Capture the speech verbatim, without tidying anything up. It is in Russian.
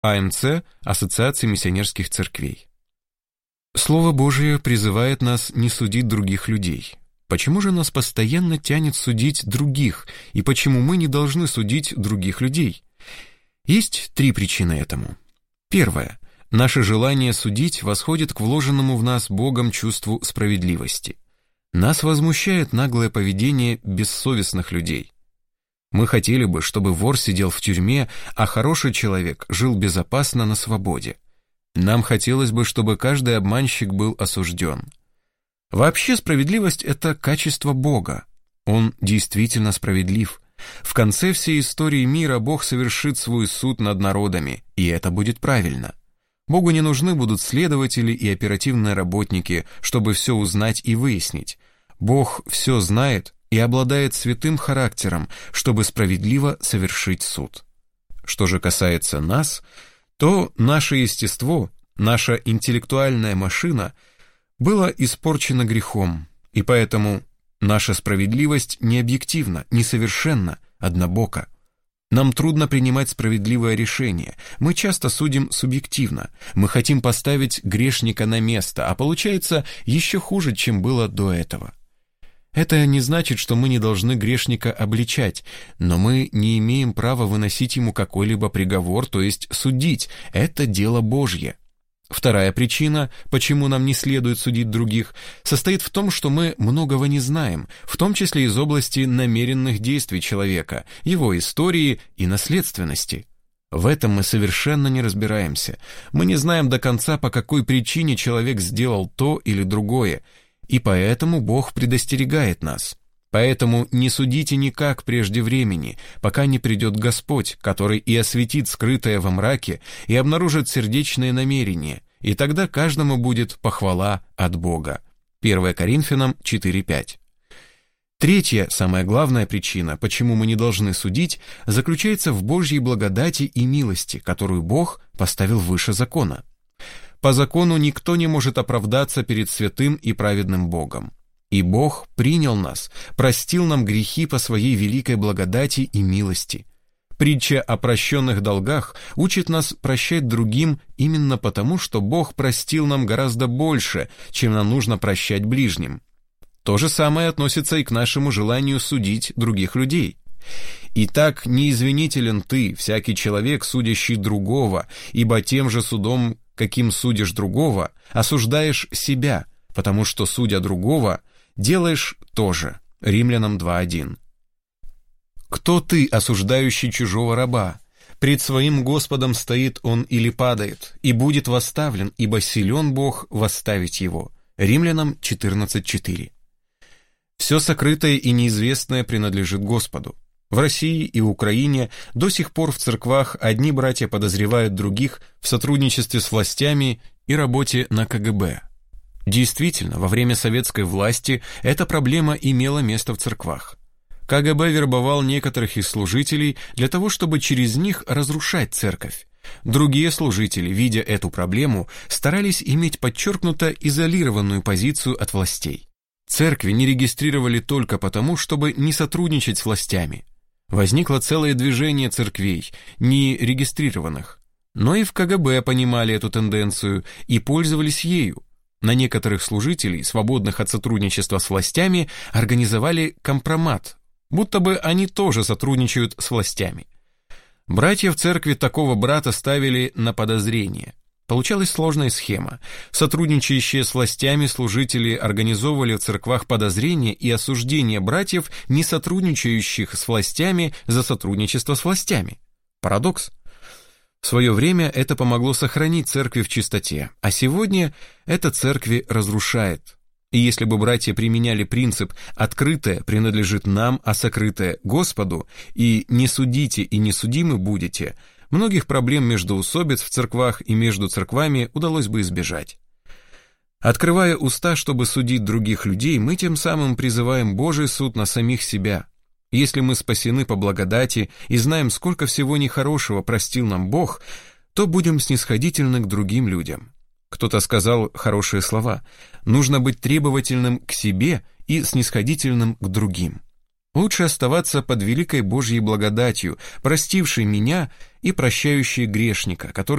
А М Ц – Ассоциация миссионерских церквей. Слово Божие призывает нас не судить других людей. Почему же нас постоянно тянет судить других, и почему мы не должны судить других людей? Есть три причины этому. Первое. Наше желание судить восходит к вложенному в нас Богом чувству справедливости. Нас возмущает наглое поведение бессовестных людей. Мы хотели бы, чтобы вор сидел в тюрьме, а хороший человек жил безопасно на свободе. Нам хотелось бы, чтобы каждый обманщик был осужден. Вообще справедливость – это качество Бога. Он действительно справедлив. В конце всей истории мира Бог совершит свой суд над народами, и это будет правильно. Богу не нужны будут следователи и оперативные работники, чтобы все узнать и выяснить. Бог все знает и обладает святым характером, чтобы справедливо совершить суд. Что же касается нас, то наше естество, наша интеллектуальная машина было испорчено грехом, и поэтому наша справедливость не объективна, несовершенна, однобока. Нам трудно принимать справедливое решение, мы часто судим субъективно, мы хотим поставить грешника на место, а получается еще хуже, чем было до этого. Это не значит, что мы не должны грешника обличать, но мы не имеем права выносить ему какой-либо приговор, то есть судить, это дело Божье. Вторая причина, почему нам не следует судить других, состоит в том, что мы многого не знаем, в том числе из области намеренных действий человека, его истории и наследственности. В этом мы совершенно не разбираемся. Мы не знаем до конца, по какой причине человек сделал то или другое, и поэтому Бог предостерегает нас. Поэтому не судите никак прежде времени, пока не придет Господь, который и осветит скрытое во мраке, и обнаружит сердечные намерения, и тогда каждому будет похвала от Бога. первое Коринфянам четыре пять. Третья, самая главная причина, почему мы не должны судить, заключается в Божьей благодати и милости, которую Бог поставил выше закона. По закону никто не может оправдаться перед святым и праведным Богом. И Бог принял нас, простил нам грехи по своей великой благодати и милости. Притча о прощенных долгах учит нас прощать другим именно потому, что Бог простил нам гораздо больше, чем нам нужно прощать ближним. То же самое относится и к нашему желанию судить других людей. «Итак, неизвинителен ты, всякий человек, судящий другого, ибо тем же судом, каким судишь другого, осуждаешь себя, потому что, судя другого, делаешь то же». Римлянам два один. «Кто ты, осуждающий чужого раба? Пред своим Господом стоит он или падает, и будет восставлен, ибо силен Бог восставить его». Римлянам четырнадцать четыре. Все сокрытое и неизвестное принадлежит Господу. В России и Украине до сих пор в церквах одни братья подозревают других в сотрудничестве с властями и работе на Ка Гэ Бэ. Действительно, во время советской власти эта проблема имела место в церквах. Ка Гэ Бэ вербовал некоторых из служителей для того, чтобы через них разрушать церковь. Другие служители, видя эту проблему, старались иметь подчеркнуто изолированную позицию от властей. Церкви не регистрировали только потому, чтобы не сотрудничать с властями. Возникло целое движение церквей, не регистрированных. Но и в Ка Гэ Бэ понимали эту тенденцию и пользовались ею. На некоторых служителей, свободных от сотрудничества с властями, организовали компромат, будто бы они тоже сотрудничают с властями. Братья в церкви такого брата ставили на подозрение. Получалась сложная схема. Сотрудничающие с властями служители организовывали в церквах подозрения и осуждение братьев, не сотрудничающих с властями, за сотрудничество с властями. Парадокс. В свое время это помогло сохранить церкви в чистоте, а сегодня это церкви разрушает. И если бы братья применяли принцип «открытое принадлежит нам, а сокрытое Господу» и «не судите и не судимы будете», многих проблем междоусобиц в церквах и между церквами удалось бы избежать. Открывая уста, чтобы судить других людей, мы тем самым призываем Божий суд на самих себя. Если мы спасены по благодати и знаем, сколько всего нехорошего простил нам Бог, то будем снисходительны к другим людям. Кто-то сказал хорошие слова: нужно быть требовательным к себе и снисходительным к другим. Лучше оставаться под великой Божьей благодатью, простившей меня и прощающее грешника, который